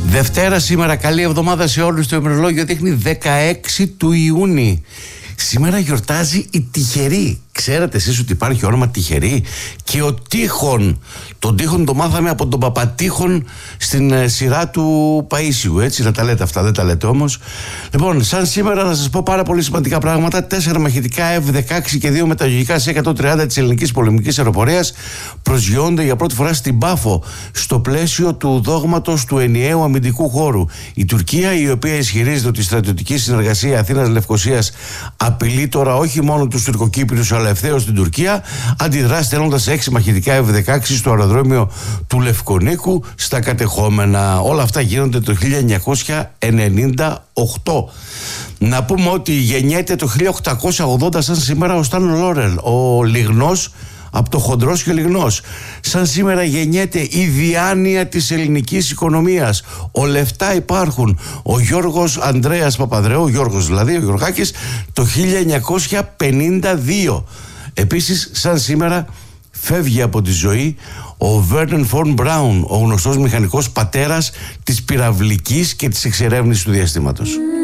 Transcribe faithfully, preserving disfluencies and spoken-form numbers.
Δευτέρα σήμερα, καλή εβδομάδα σε όλους. Το ημερολόγιο δείχνει δεκαέξι του Ιούνιου. Σήμερα γιορτάζει η Τυχερή. Ξέρετε εσείς ότι υπάρχει όνομα Τυχερή? Και ο Τύχων. Τον Τύχων το μάθαμε από τον Παπατύχων στην ε, σειρά του Παΐσιου. Έτσι να τα λέτε αυτά, δεν τα λέτε όμως. Λοιπόν, σαν σήμερα να σας πω πάρα πολύ σημαντικά πράγματα. Τέσσερα μαχητικά εφ δεκαέξι και δύο μεταγωγικά σε εκατόν τριάντα της ελληνικής πολεμικής αεροπορίας προσγειώνται για πρώτη φορά στην Πάφο στο πλαίσιο του δόγματος του ενιαίου αμυντικού χώρου. Η Τουρκία, η οποία ισχυρίζεται ότι η στρατιωτική συνεργασία Αθήνας-Λευκωσίας απειλεί τώρα όχι μόνο τους Τουρκοκύπριους αλλά ευθέως στην Τουρκία, αντιδρά στέλνοντας έξι μαχητικά εφ δεκαέξι στο αεροδρόμιο του Λευκονίκου στα κατεχόμενα. Όλα αυτά γίνονται το χίλια εννιακόσια ενενήντα οκτώ. Να πούμε ότι γεννιέται το χίλια οκτακόσια ογδόντα σαν σήμερα ο Στάν Λόρελ, ο Λιγνός από το Χοντρός και Λιγνός. Σαν σήμερα γεννιέται η διάνοια της ελληνικής οικονομίας. Ο λεφτά υπάρχουν. Ο Γιώργος Ανδρέας Παπανδρέου, ο Γιώργος δηλαδή, ο Γιωργάκης, το χίλια εννιακόσια πενήντα δύο. Επίσης, σαν σήμερα φεύγει από τη ζωή ο Βέρνερ Φον Μπράουν, ο γνωστός μηχανικός πατέρας της πυραυλικής και της εξερεύνησης του διαστήματος.